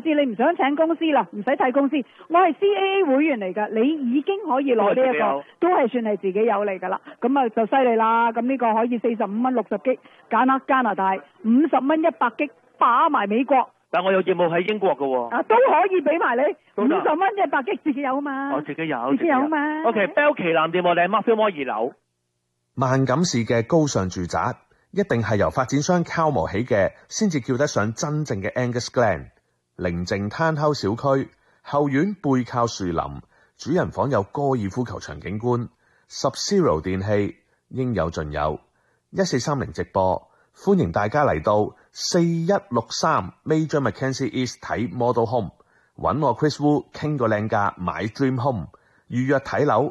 至你唔想請公司啦，唔使睇公司，我係 CAA 會員嚟㗎，你已經可以攞呢一個，都係算係自己有嚟㗎啦。咁啊就犀利啦，咁呢個可以45蚊60 G， 揀加拿大50蚊100 G， 打埋美國。 但我有業務喺英國㗎喎。 都可以俾埋你50蚊100 G， 自己有嘛？ 我自己有嘛。 OK，Bell 旗艦店我哋係 Markham Mall 2樓。 萬錦市嘅高尚住宅一定係由發展商敲磨起嘅，先至叫得上真正嘅 Angus Glen。寧靜攤口小區，後院背靠樹林，主人房有高爾夫球場景觀，Sub-Zero 電器應有盡有。1430直播，歡迎大家嚟到4163 Major Mackenzie East 睇 Model Home， 揾我 Chris Wu 傾個靚價買 Dream Home， 預約睇樓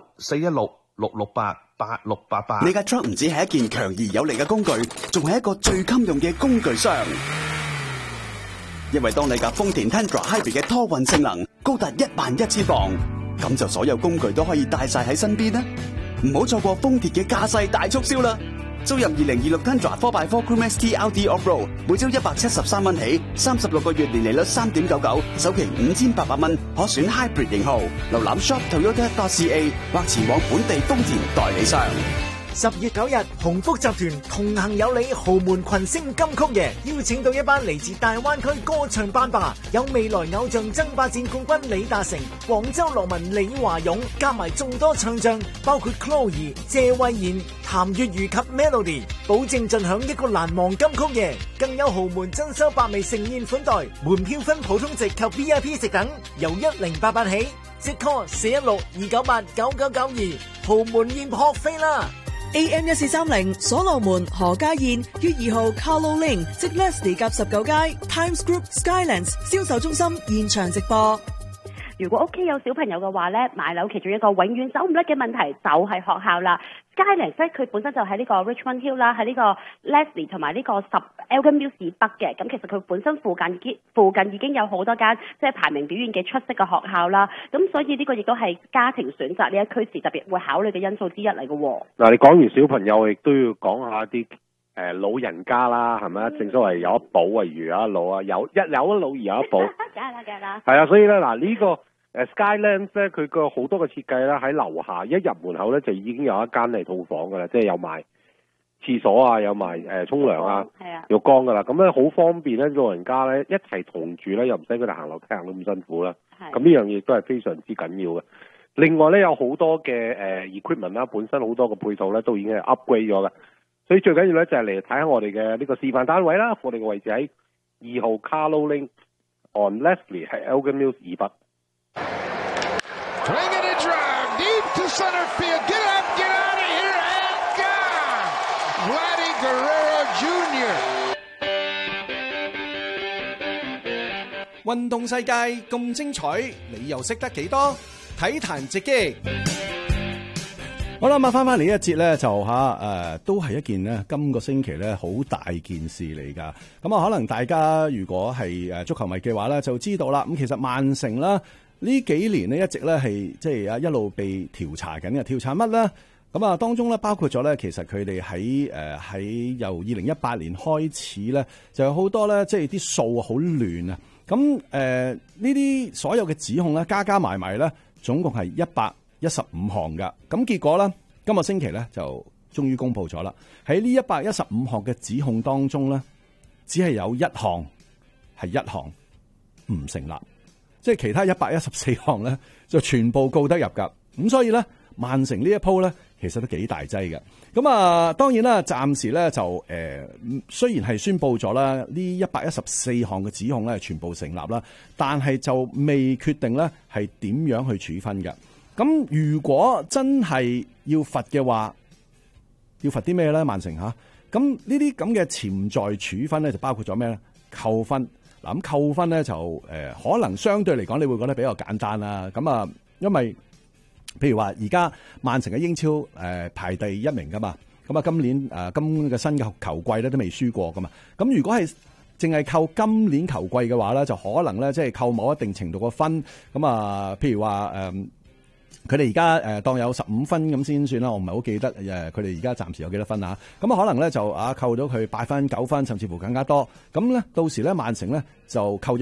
416-668-8688。 你架 truck 唔止係一件強而有力嘅工具，仲係一個最襟用嘅工具箱。因為當你架豐田 Tundra Hybrid 嘅拖運性能高達11000磅，咁就所有工具都可以帶晒喺身邊啦。唔好錯過豐田嘅駕駛大促銷啦！租入2026 Tundra 4x4 Crew ST LT Off-Road， 每周173蚊起，36個月年利率3.99，首期5800蚊，可選 Hybrid 型號。瀏覽 shop.toyota.ca 或前往本地豐田代理商。 10月9日，鴻福集團同行有你豪門群星金曲夜，邀請到一班嚟自大灣區歌唱班霸，有未來偶像爭霸戰冠軍李達成、廣州樂民李華勇，加埋眾多唱將，包括 Chloe、謝慧妍、譚粵瑜及 Melody， 保證盡享一個難忘金曲夜。更有豪門珍饈百味盛宴款待，門票分普通席及 VIP 席等，由1088起，即 call 416-298-9992，豪門宴撲飛啦！ AM1430 所羅門何家燕月2號 Carlo Lane 即 Leslie 夾19街 Times Group Skylands 銷售中心現場直播。 如果屋企有小朋友嘅話咧，買樓其中一個永遠走唔甩嘅問題就係學校啦。Skylands 佢本身就喺呢個 Richmond Hill 啦，喺呢個 Leslie 同埋呢個Elgin Mills 以北嘅。咁其實佢本身附近已經有好多間即係排名表現嘅出色嘅學校啦。咁所以呢個亦都係家庭選擇呢一區時特別會考慮嘅因素之一嚟嘅喎。 嗱，你講完小朋友，亦都要講下啲老人家啦，係咪啊？正所謂有一寶啊，如有一老啊，有一老而有一寶。 梗係啦。 係啊，所以咧嗱呢個。Skylands 咧，佢個好多嘅設計啦，喺樓下一入門口咧就已經有一間係套房噶啦，即係有埋廁所啊，有埋沖涼啊，浴缸噶啦，咁咧好方便咧，老人家咧一齊同住咧，又唔使佢哋行樓梯行到咁辛苦啦。咁呢樣嘢都係非常之緊要嘅。另外咧有好多嘅equipment 啦，本身好多嘅配套咧都已經係 upgrade 咗嘅，所以最緊要咧就係嚟睇下我哋嘅呢個示範單位啦。我哋嘅位置喺2號 Carlo Lane on Leslie 係 Elgin Mills 以北。 Swinging a drive deep to center field. Get up, get out of here, and gone! Vladdy Guerrero Jr. 運動世界咁精彩，你又識得幾多？體壇直擊。好啦，咁翻嚟呢一節咧，就都係一件呢今個星期咧好大件事嚟噶。咁啊，可能大家如果係足球迷嘅話咧，就知道啦。咁其實曼城啦。呢幾年呢，一直咧係即係一路被調查緊嘅，調查乜咧？咁啊，當中咧包括咗咧，其實佢哋喺由2018年開始咧，就有好多咧，即係啲數好亂啊！咁呢啲所有嘅指控咧，加埋埋咧，總共係115項噶。咁結果咧，今個星期咧就終於公布咗啦。喺呢115項嘅指控當中咧，只係有一項唔成立。即係其他114項咧，就全部告得入噶。咁所以咧，曼城呢一鋪咧，其實都幾大劑嘅。咁啊，當然啦，暫時咧就雖然係宣布咗啦，呢114項嘅指控咧全部成立啦，但係就未決定咧係點樣去處分嘅。咁如果真係要罰嘅話，要罰啲咩咧？曼城嚇，咁呢啲咁嘅潛在處分咧，就包括咗咩咧？扣分。嗱，咁扣分咧就可能相對嚟講，你會覺得比較簡單啦。咁啊，因為譬如話而家曼城嘅英超排第1名噶嘛，咁啊今年今個新嘅球季咧都未輸過噶嘛。咁如果係淨係扣今年球季嘅話咧，就可能咧即係扣某一定程度嘅分。咁啊，譬如話佢哋而家當有15分咁先算啦，我唔係好記得佢哋而家暫時有幾多分啊？咁啊可能咧就扣咗佢8分、9分，甚至乎更加多。咁咧到時咧曼城咧就扣咗。